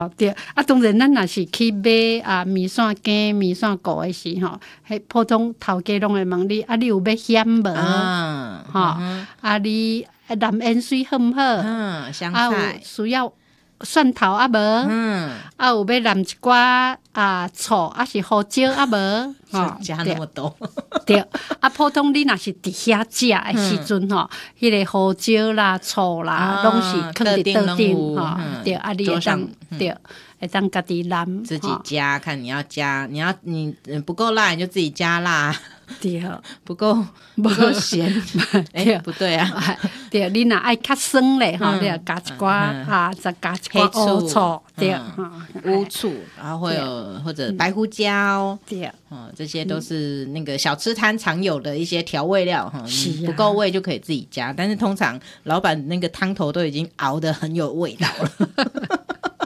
对啊，当然咱若是去买面线羹、面线糊的时吼，迄普通头家拢会问你你有要咸无？你蓝盐水好毋好？ 香菜有需要蒜头无？有要淋一寡醋是胡椒无？ 加那么多。 对普通你若是伫遐食的时阵迄个胡椒啦、醋啦，拢是放伫桌顶对你会当对会当家己淋自己加，看你要加，你不够辣你就自己加辣。 对， 不够咸，不对啊。 对，你若爱较酸咧，你要加一寡再加一寡乌醋，对， 乌醋，然后会有或者白胡椒， 对， 这些都是那个小吃摊常有的一些调味料哈。你不够味就可以自己加，但是通常老板那个汤头都已经熬得很有味道了。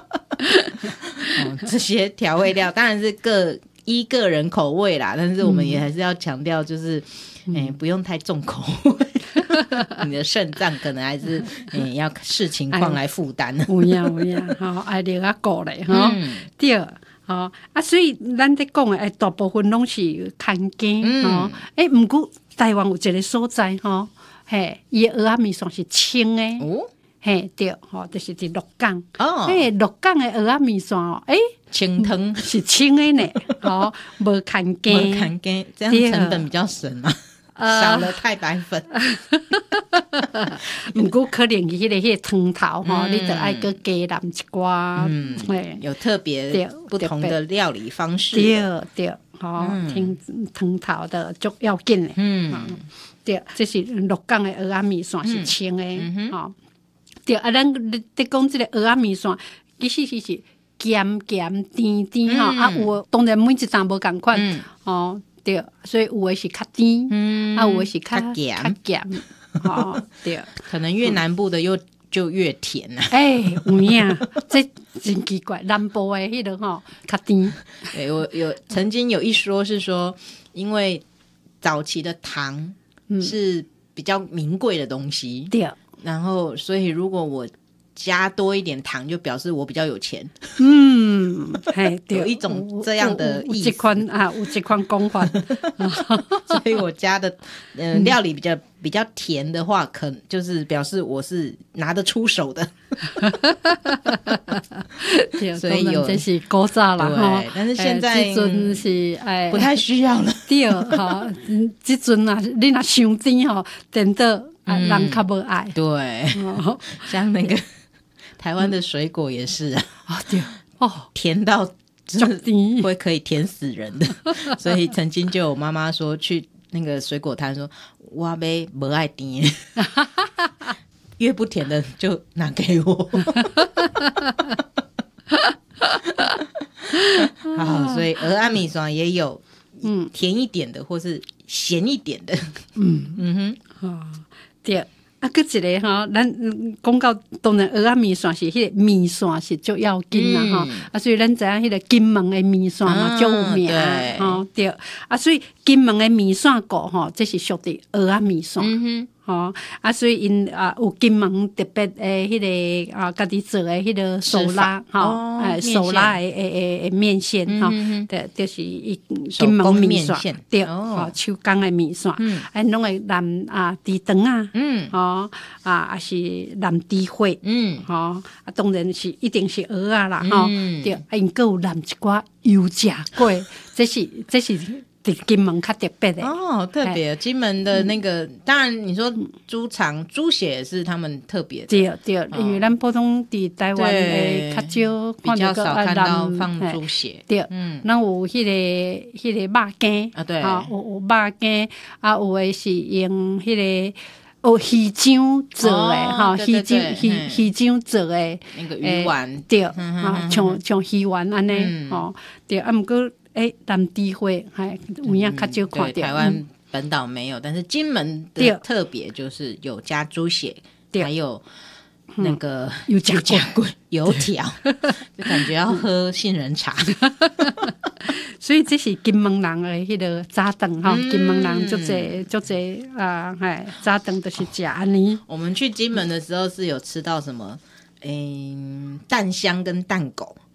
这些调味料当然是依个人口味啦，但是我们也还是要强调，就是不用太重口味。你的肾脏可能还是要视情况来负担。 有影，好爱留啊顾咧，对，所以咱在讲的大部分拢是看羹，不过台湾有一个所在伊的蚵仔面线是清的。对，就是伫鹿港。鹿港的蚵仔面线清汤是清的呢，无看羹， 这样成本比较省嘛，少了太白粉。 不过可能迄个汤头你就爱搁加淋一寡， 有特别不同的料理方式。 对，汤头的足要紧的。对，这是鹿港的蚵仔面线是清的。对咱在讲这个蚵仔面线，其实是咸甜甜有当然每一档无同款对，所以有的是较甜，有的是较咸，对， 可能越南部的就越甜有影，这真奇怪，南部的迄个较甜。 我曾经有一说是说，因为早期的糖是比较名贵的东西， 对。 然后，所以如果我加多一点糖，就表示我比较有钱。 对， 有一种这样的意思。 有这款讲法。 所以我加的料理比较甜的话，就是表示我是拿得出手的。 所以这是古早啦， 对，但是现在这阵是不太需要了。 对，这阵你若伤甜真的人较无爱。 对，像那个台湾的水果也是对， 甜到会可以甜死人的。所以曾经就有妈妈说去那个水果摊说，我要不爱甜，越不甜的就拿给我。好，所以蚵仔面线也有甜一点的或是咸一点的。 对，搁一个咱讲到当然蚵仔面线是迄个面线是足要紧啦所以咱知影迄个金门的面线嘛足有名对所以金门的面线糊这是属于蚵仔面线。所以因有金门特别的迄个家己做的迄个手拉手拉的面线对，就是金门面线对手工的面线拢会淋猪肠也是淋猪血当然是一定是蚵仔啦对，因搁有淋一寡油炸粿，这是金门较特别的特别金门的那个当然你说猪肠猪血也是他们特别的对，因为咱普通伫台湾的较少比较少看到放猪血对咱有迄个肉羹对有肉羹有的是用迄个鱼浆做的鱼浆做的那个鱼丸对像鱼丸安尼对不过淋猪血有影较少看到台湾本岛没有但是金门的特别就是有加猪血还有那个油炸粿油条就感觉要喝杏仁茶所以这是金门人的迄个早顿金门人足济早顿就是吃安尼。 我们去金门的时候是有吃到什么蛋香跟蛋狗。